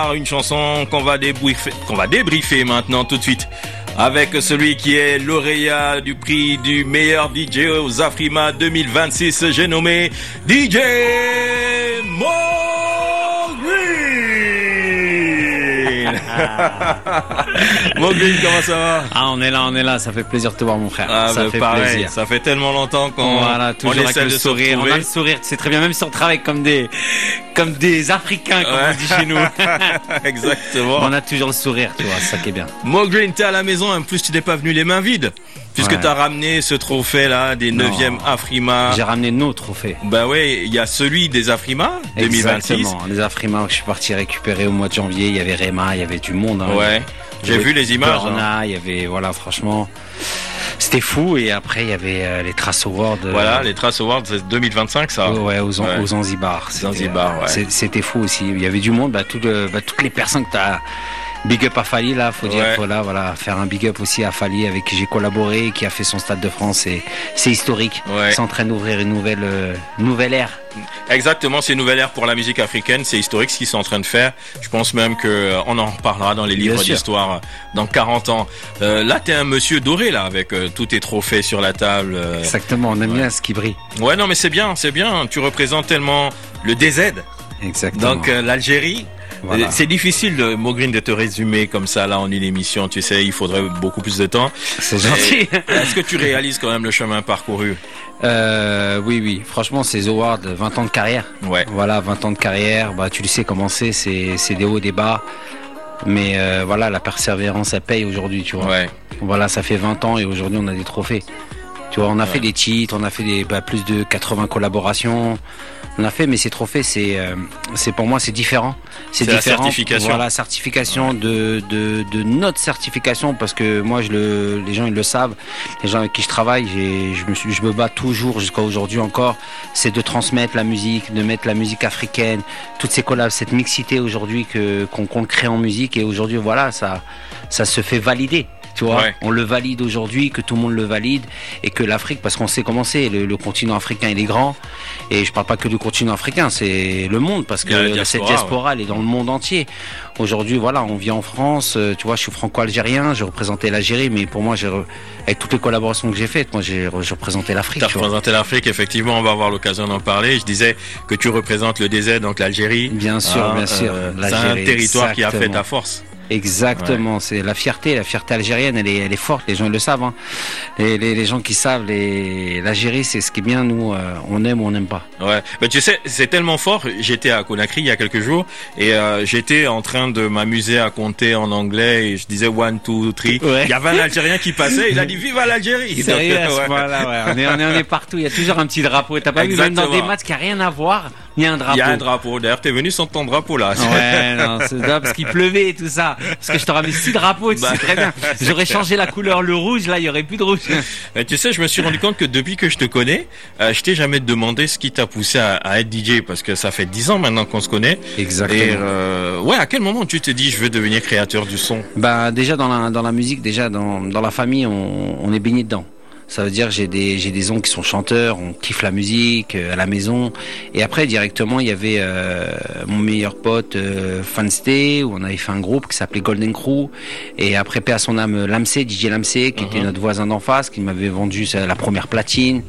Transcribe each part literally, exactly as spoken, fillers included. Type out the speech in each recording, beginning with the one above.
Une chanson qu'on va débriefer, qu'on va débriefer maintenant tout de suite avec celui qui est lauréat du prix du meilleur D J aux Afrima deux mille vingt-six. J'ai nommé D J Mo Green. Mo Green, comment ça va? Ah, on est là, on est là. Ça fait plaisir de te voir, mon frère. Ah, ça bah, fait pareil, plaisir. Ça fait tellement longtemps qu'on voilà, on essaie le de sourire. se On a le sourire. Tu sais très bien, même si on travaille comme des, comme des Africains, comme ouais. on dit chez nous. Exactement. On a toujours le sourire, tu vois. C'est ça qui est bien. Mo Green, t'es à la maison. En plus, tu n'es pas venu les mains vides. Puisque ouais. t'as ramené ce trophée-là des neuvième Afrima. J'ai ramené nos trophées. Bah ouais, il y a celui des Afrima deux mille vingt-six. Exactement, les Afrima que je suis parti récupérer au mois de janvier. Il y avait Rema, il y avait du monde. Hein. Ouais, j'ai vu les images. Burna, hein. Il y avait, voilà, franchement, c'était fou. Et après, il y avait euh, les Trace Awards. Euh, voilà, les Trace Awards deux mille vingt-cinq, ça. Ouais, aux, ouais. aux Zanzibar. Zanzibar, ouais. C'était fou aussi. Il y avait du monde, bah, tout le, bah, toutes les personnes que t'as. Big up à Fali, là, faut dire, ouais. faut là, voilà, faire un big up aussi à Fali avec qui j'ai collaboré, qui a fait son Stade de France, et c'est historique. Ouais. C'est en train d'ouvrir une nouvelle, euh, nouvelle ère. Exactement, c'est une nouvelle ère pour la musique africaine, c'est historique ce qu'ils sont en train de faire. Je pense même que euh, on en reparlera dans les livres d'histoire euh, dans quarante ans. Euh, là, t'es un monsieur doré, là, avec euh, tous tes trophées sur la table. Euh, Exactement, on aime ouais. bien ce qui brille. Ouais, non, mais c'est bien, c'est bien. Tu représentes tellement le D Z. Exactement. Donc, euh, l'Algérie. Voilà. C'est difficile de Mo Green de te résumer comme ça là en une émission, tu sais, il faudrait beaucoup plus de temps. C'est gentil. Est-ce que tu réalises quand même le chemin parcouru? Euh, oui, oui. Franchement, ces awards, vingt ans de carrière. Ouais. Voilà, vingt ans de carrière. Bah, tu le sais comment c'est, c'est, c'est des hauts, des bas. Mais euh, voilà, la persévérance, elle paye aujourd'hui, tu vois. Ouais. Voilà, ça fait vingt ans et aujourd'hui, on a des trophées. Tu vois, on a ouais. fait des titres, on a fait des, bah, plus de quatre-vingts collaborations. On a fait, mais ces trophées, c'est, euh, c'est pour moi, c'est différent. C'est, c'est différent. La certification. Voilà, certification ouais. de, de, de notre certification, parce que moi, je le, les gens, ils le savent. Les gens avec qui je travaille, j'ai, je me suis, je me bats toujours jusqu'à aujourd'hui encore. C'est de transmettre la musique, de mettre la musique africaine, toutes ces collabs, cette mixité aujourd'hui que, qu'on, qu'on crée en musique. Et aujourd'hui, voilà, ça, ça se fait valider. Tu vois, ouais. on le valide aujourd'hui, que tout le monde le valide et que l'Afrique, parce qu'on sait comment c'est, le, le continent africain il est grand et je parle pas que du continent africain, c'est le monde parce que diaspora, cette diaspora ouais. elle est dans le monde entier. Aujourd'hui, voilà, on vit en France, tu vois, je suis franco-algérien, j'ai représenté l'Algérie, mais pour moi, j'ai re... avec toutes les collaborations que j'ai faites, moi j'ai, j'ai représenté l'Afrique. Tu as représenté l'Afrique, effectivement, on va avoir l'occasion d'en parler. Je disais que tu représentes le D Z, donc l'Algérie. Bien sûr, ah, bien sûr. Euh, c'est un territoire exactement. Qui a fait ta force. Exactement, ouais. c'est la fierté, la fierté algérienne, elle est, elle est forte. Les gens ils le savent. Hein. Les, les, les gens qui savent, les, l'Algérie, c'est ce qui est bien. Nous, euh, on aime ou on n'aime pas. Ouais, mais tu sais, c'est tellement fort. J'étais à Conakry il y a quelques jours et euh, j'étais en train de m'amuser à compter en anglais et je disais one, two, three. Ouais. Il y avait un Algérien qui passait, il a dit vive l'Algérie. Sérieux, à ce moment-là, ouais. On est, on est, on est partout. Il y a toujours un petit drapeau. T'as pas Exactement. Vu même dans des matchs qui a rien à voir. Il y a un drapeau. Il y a un drapeau. D'ailleurs, t'es venu sans ton drapeau là. Ouais, non, c'est là parce qu'il pleuvait et tout ça. Parce que je te ramène six drapeaux, tu bah, sais très bien. J'aurais changé la couleur, le rouge, là, il y aurait plus de rouge. Mais tu sais, je me suis rendu compte que depuis que je te connais, euh, je t'ai jamais demandé ce qui t'a poussé à, à être D J, parce que ça fait dix ans maintenant qu'on se connaît. Exactement. Et euh, ouais, à quel moment tu te dis je veux devenir créateur du son? Bah déjà dans la dans la musique, déjà dans dans la famille, on, on est baigné dedans. Ça veut dire que j'ai des j'ai des oncles qui sont chanteurs, on kiffe la musique euh, à la maison. Et après directement il y avait euh, mon meilleur pote euh, Fanstay, où on avait fait un groupe qui s'appelait Golden Crew. Et après paix à son âme, Lamsey, D J Lamsey, qui uh-huh. était notre voisin d'en face, qui m'avait vendu la première platine.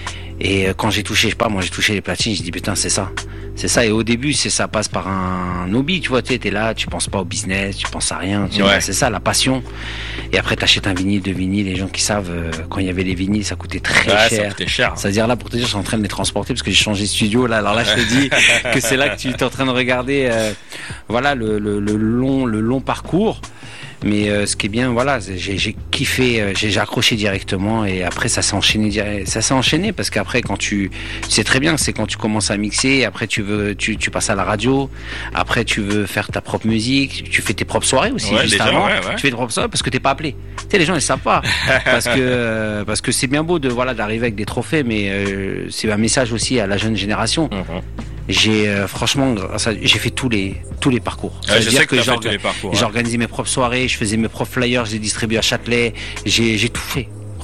Et quand j'ai touché, je sais pas, moi j'ai touché les platines, j'ai dit putain c'est ça, c'est ça. Et au début c'est ça passe par un hobby, tu vois, tu es là, tu penses pas au business, tu penses à rien, tu ouais. vois, c'est ça la passion. Et après t'achètes un vinyle, deux vinyles, les gens qui savent, euh, quand il y avait les vinyles ça coûtait très ouais, cher. Ça coûtait cher. C'est-à-dire là pour te dire je suis en train de les transporter parce que j'ai changé de studio là, alors là je te dis que c'est là que tu es en train de regarder, euh, voilà le, le, le long le long parcours. Mais euh, ce qui est bien, voilà, j'ai, j'ai kiffé, euh, j'ai, j'ai accroché directement et après ça s'est enchaîné, ça s'est enchaîné parce qu'après quand tu, tu sais très bien que c'est quand tu commences à mixer, après tu veux, tu, tu passes à la radio, après tu veux faire ta propre musique, tu fais tes propres soirées aussi ouais, juste déjà, avant, ouais, ouais. tu fais tes propres soirées parce que t'es pas appelé. Tu sais les gens ils savent pas parce que euh, parce que c'est bien beau de voilà d'arriver avec des trophées, mais euh, c'est un message aussi à la jeune génération. Mm-hmm. J'ai euh, franchement, j'ai fait tous les tous les parcours. Ouais, je sais que, que j'ai orga- organisé mes propres soirées, je faisais mes propres flyers, je les distribuais à Châtelet, j'ai j'ai tout fait.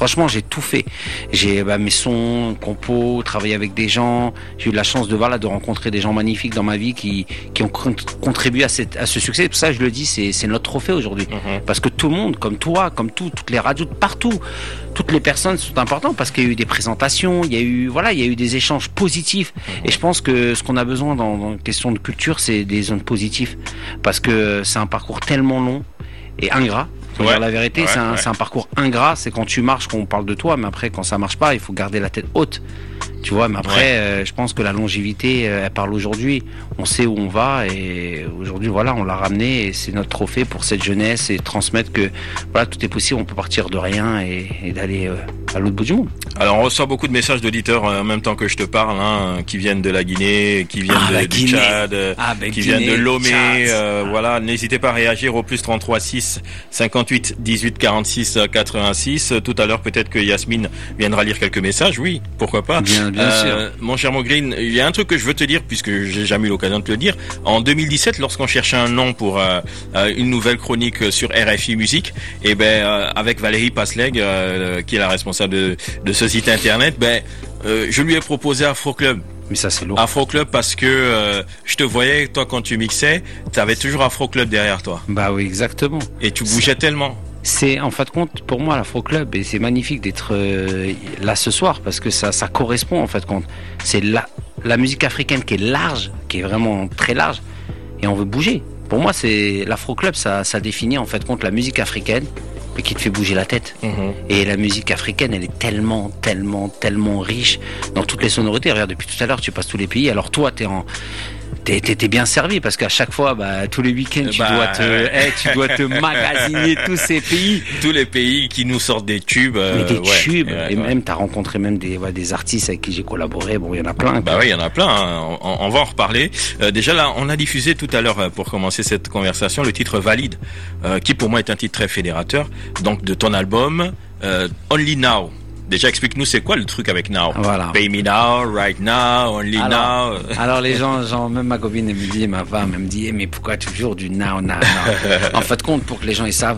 Franchement, j'ai tout fait. J'ai bah, mes sons, compos, travaillé avec des gens. J'ai eu la chance de voilà de rencontrer des gens magnifiques dans ma vie qui qui ont contribué à cette à ce succès. Pour ça, je le dis, c'est c'est notre trophée aujourd'hui. Mm-hmm. Parce que tout le monde, comme toi, comme tout, toutes les radios de partout, toutes les personnes sont importantes parce qu'il y a eu des présentations, il y a eu voilà, il y a eu des échanges positifs. Mm-hmm. Et je pense que ce qu'on a besoin dans dans question de culture, c'est des zones positives parce que c'est un parcours tellement long et ingrat. Faut ouais. dire la vérité, ouais, c'est, un, ouais. c'est un parcours ingrat. C'est quand tu marches qu'on parle de toi, mais après quand ça marche pas, il faut garder la tête haute. Tu vois, mais après, ouais. euh, je pense que la longévité, euh, elle parle aujourd'hui. On sait où on va et aujourd'hui, voilà, on l'a ramené et c'est notre trophée pour cette jeunesse et transmettre que voilà, tout est possible. On peut partir de rien et, et d'aller euh, à l'autre bout du monde. Alors, on reçoit beaucoup de messages d'auditeurs en même temps que je te parle, hein, qui viennent de la Guinée, qui viennent ah, de, du Guinée. Tchad, ah, ben, qui Guinée, viennent de Lomé. Euh, ah. Voilà, n'hésitez pas à réagir au plus trente-trois six cinquante-huit dix-huit quarante-six quatre-vingt-six. Tout à l'heure, peut-être que Yasmine viendra lire quelques messages. Oui, pourquoi pas. Bien, bien euh, sûr. Mon cher Mogreen, il y a un truc que je veux te dire puisque j'ai jamais eu l'occasion de te le dire. En deux mille dix-sept, lorsqu'on cherchait un nom pour euh, une nouvelle chronique sur R F I Musique, et ben euh, avec Valérie Pasleg, euh, qui est la responsable de, de ce site internet, ben euh, je lui ai proposé Afro Club. Mais ça c'est lourd. Afro Club parce que euh, je te voyais, toi quand tu mixais, tu avais toujours Afro Club derrière toi. Bah oui, exactement. Et tu bougeais c'est... tellement. C'est en fin de compte pour moi l'Afro Club et c'est magnifique d'être euh, là ce soir parce que ça ça correspond en fait compte. C'est la la musique africaine qui est large, qui est vraiment très large et on veut bouger. Pour moi c'est l'Afro Club, ça ça définit en fait compte la musique africaine mais qui te fait bouger la tête. Mmh. Et la musique africaine, elle est tellement, tellement, tellement riche dans toutes les sonorités. Regarde, depuis tout à l'heure, tu passes tous les pays. Alors toi, t'es en T'es, t'es, t'es bien servi parce qu'à chaque fois, bah, tous les week-ends, tu, bah, dois te, ouais. hey, tu dois te magasiner tous ces pays. Tous les pays qui nous sortent des tubes. Euh, Mais des ouais, tubes. Ouais, et ouais. même, t'as rencontré même des, ouais, des artistes avec qui j'ai collaboré. Bon, il y en a plein. Bah oui, il y en a plein. Hein. On, on va en reparler. Euh, déjà là, on a diffusé tout à l'heure, pour commencer cette conversation, le titre Valide, euh, qui pour moi est un titre très fédérateur. Donc, de ton album, euh, Only Now. Déjà, explique-nous c'est quoi le truc avec Now. Voilà. Pay me now, right now, only alors, now. Alors les gens, genre, même ma copine elle me dit, ma femme elle me dit, mais pourquoi toujours du now, now, now. En fait de compte, pour que les gens ils savent,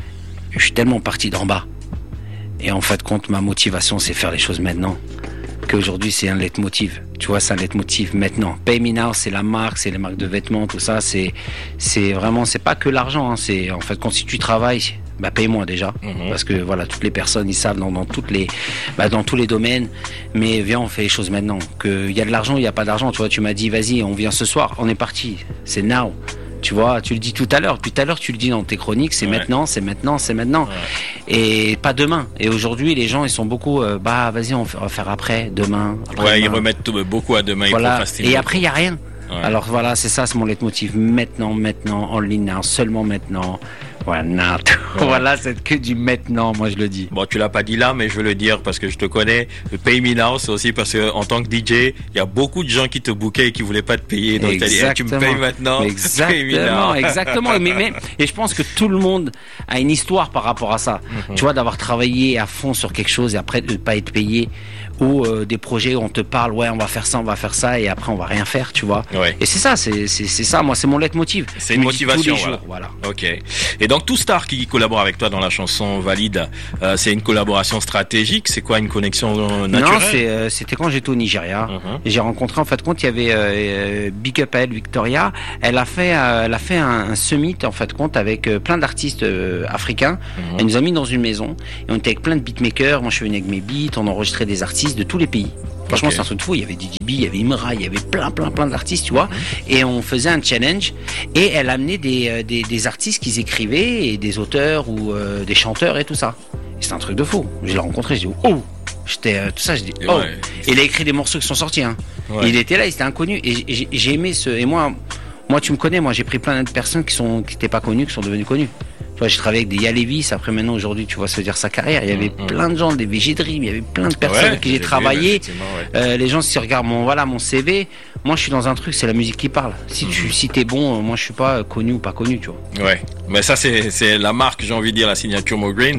je suis tellement parti d'en bas. Et en fait de compte, ma motivation c'est faire les choses maintenant. Qu'aujourd'hui c'est un leitmotiv. Tu vois, c'est un leitmotiv maintenant. Pay me now, c'est la marque, c'est les marques de vêtements, tout ça. C'est, c'est vraiment, c'est pas que l'argent. Hein, c'est en fait quand si tu travailles. Bah paye-moi déjà mmh. parce que voilà toutes les personnes ils savent dans, dans toutes les bah, dans tous les domaines mais viens on fait les choses maintenant que il y a de l'argent il y a pas d'argent tu vois tu m'as dit vas-y on vient ce soir on est parti c'est now tu vois tu le dis tout à l'heure tout à l'heure tu le dis dans tes chroniques c'est ouais. maintenant c'est maintenant c'est maintenant ouais. Et pas demain et aujourd'hui les gens ils sont beaucoup euh, bah vas-y on va faire après demain après ouais demain. Ils remettent tout, beaucoup à demain voilà. Ils et après il y a rien ouais. Alors voilà c'est ça c'est mon leitmotiv maintenant maintenant en ligne now, seulement maintenant. Voilà, ouais. Voilà, c'est que du maintenant, moi je le dis. Bon, tu l'as pas dit là, mais je veux le dire parce que je te connais. Le Pay Me Now, c'est aussi parce que en tant que D J, il y a beaucoup de gens qui te bookaient et qui voulaient pas te payer. Donc t'as dit, hey, tu me payes maintenant. Exactement, exactement. mais, mais, et je pense que tout le monde a une histoire par rapport à ça. Mm-hmm. Tu vois, d'avoir travaillé à fond sur quelque chose et après de pas être payé. Ou euh, des projets où on te parle, ouais, on va faire ça, on va faire ça, et après on va rien faire, tu vois. Ouais. Et c'est ça, c'est, c'est, c'est ça, moi, c'est mon leitmotiv. C'est une motivation, tous les voilà. jours, voilà. Ok. Et donc, tout Star qui collabore avec toi dans la chanson Valide, euh, c'est une collaboration stratégique, c'est quoi, une connexion naturelle? Non, c'est, euh, c'était quand j'étais au Nigeria. Uh-huh. J'ai rencontré, en fait, compte, il y avait euh, Big Up à elle, Victoria. Elle a fait, euh, elle a fait un, un summit, en fait, compte, avec euh, plein d'artistes euh, africains. Uh-huh. Elle nous a mis dans une maison, et on était avec plein de beatmakers. Moi, je suis venu avec mes beats, on enregistrait des artistes de tous les pays. Franchement, okay. C'est un truc de fou. Il y avait D J B, il y avait Imra, il y avait plein, plein, plein d'artistes, tu vois. Mm-hmm. Et on faisait un challenge. Et elle amenait des, des, des artistes qui écrivaient, et des auteurs ou euh, des chanteurs et tout ça. Et c'était un truc de fou. Je l'ai rencontré, je dis oh, j'étais euh, tout ça, je dis oh. Ouais. Et il a écrit des morceaux qui sont sortis. Hein. Ouais. Il était là, il était inconnu. Et j'ai, j'ai aimé ce. Et moi, moi, tu me connais. Moi, j'ai pris plein de personnes qui sont qui n'étaient pas connues, qui sont devenues connues. Tu vois, j'ai travaillé avec des Yalevis, après maintenant aujourd'hui, tu vois, ça veut dire sa carrière. Il y avait mmh, plein de gens, des V G Dream, il y avait plein de personnes ouais, avec qui j'ai travaillé. Vu, ouais. euh, les gens, s'ils regardent mon, voilà, mon C V, moi je suis dans un truc, c'est la musique qui parle. Si mmh. tu si t'es bon, moi je suis pas connu ou pas connu, tu vois. Ouais, mais ça c'est, c'est la marque, j'ai envie de dire, la signature Mogreen.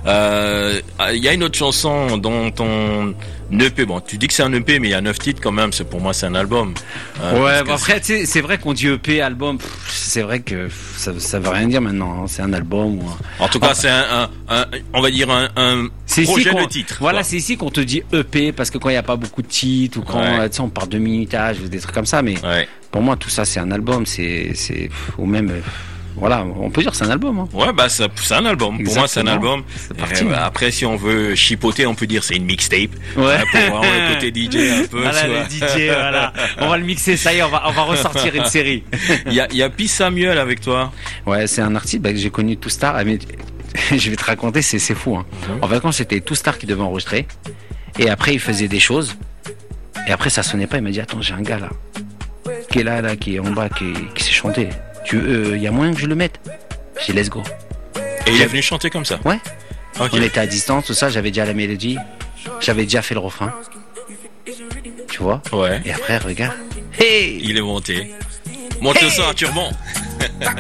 Euh, il y a une autre chanson dont on... E P, bon, tu dis que c'est un E P, mais il y a neuf titres quand même. C'est pour moi, c'est un album. Euh, ouais, bah après, c'est... c'est vrai qu'on dit E P, album. Pff, c'est vrai que ça, ça veut rien dire maintenant. Hein. C'est un album. Ou un... En tout cas, ah, c'est un, un, un, on va dire un, un C'est projet ici qu'on, de titre. voilà, quoi. c'est ici qu'on te dit E P parce que quand il n'y a pas beaucoup de titres ou quand Ouais. tu sais, on parle de minutage ou des trucs comme ça, mais Ouais. pour moi tout ça c'est un album, c'est, c'est ou même euh, voilà, on peut dire que c'est un album. Hein. Ouais, bah ça, c'est un album. Pour moi, c'est un Exactement. album. C'est parti. Et, bah, après, si on veut chipoter, on peut dire c'est une mixtape. Ouais. Ouais, pour vraiment le côté D J un peu. Voilà tu le vois. D J, voilà. On va le mixer, ça y est, on va, on va ressortir une série. Il y a, il y a P. Samuel avec toi. Ouais, c'est un artiste bah, que j'ai connu Tout Star. Ah, mais je vais te raconter, c'est, c'est fou. Hein. Mhm. En fait, quand c'était Tout Star qui devait enregistrer, et après il faisait des choses, et après ça sonnait pas. Il m'a dit attends, j'ai un gars là, qui est là, là, qui est en bas, qui, qui sait chanter. Tu, il euh, y a moyen que je le mette. J'ai dit let's go. Et il est venu chanter comme ça. Ouais. Ok. On était à distance, tout ça. J'avais déjà la mélodie, j'avais déjà fait le refrain. Tu vois. Ouais. Et après regarde. Hey. Il est monté. Monte le son à Turban.